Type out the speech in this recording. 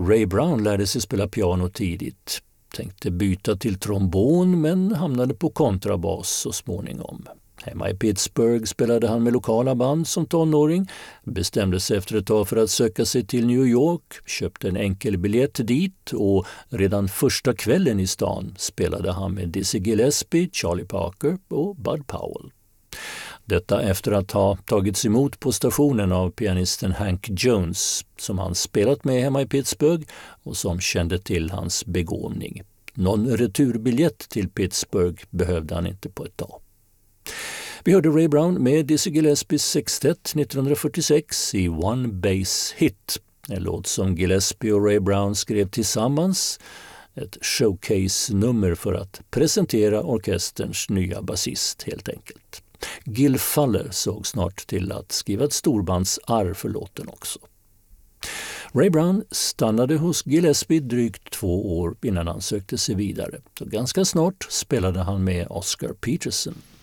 Ray Brown lärde sig spela piano tidigt. Tänkte byta till trombon men hamnade på kontrabas så småningom. Hemma i Pittsburgh spelade han med lokala band som tonåring, bestämde sig efter ett tag för att söka sig till New York, köpte en enkel biljett dit och redan första kvällen i stan spelade han med Dizzy Gillespie, Charlie Parker och Bud Powell. Detta efter att ha tagits emot på stationen av pianisten Hank Jones som han spelat med hemma i Pittsburgh och som kände till hans begåvning. Någon returbiljett till Pittsburgh behövde han inte på ett tag. Vi hörde Ray Brown med Dizzy Gillespies sextett 1946 i One Bass Hit, en låt som Gillespie och Ray Brown skrev tillsammans, ett showcase-nummer för att presentera orkesterns nya basist helt enkelt. Gil Fuller såg snart till att skriva ett storbandsarr för låten också. Ray Brown stannade hos Gillespie drygt 2 år innan han sökte sig vidare. Så ganska snart spelade han med Oscar Peterson.